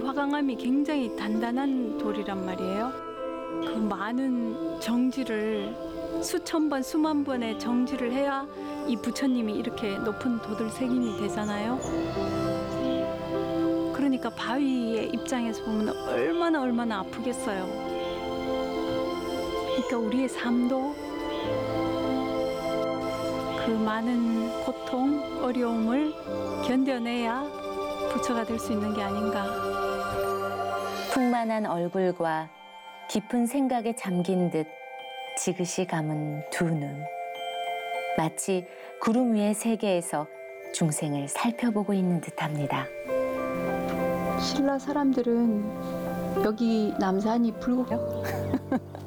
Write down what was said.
화강암이 굉장히 단단한 돌이란 말이에요. 그 많은 정지를 수천 번, 수만 번의 정지를 해야 이 부처님이 이렇게 높은 도들 색임이 되잖아요. 그러니까 바위의 입장에서 보면 얼마나 아프겠어요. 그러니까 우리의 삶도 그 많은 고통, 어려움을 견뎌내야 부처가 될 수 있는 게 아닌가. 풍만한 얼굴과 깊은 생각에 잠긴 듯 지그시 감은 두 눈. 마치 구름 위의 세계에서 중생을 살펴보고 있는 듯합니다. 신라 사람들은 여기 남산이 불국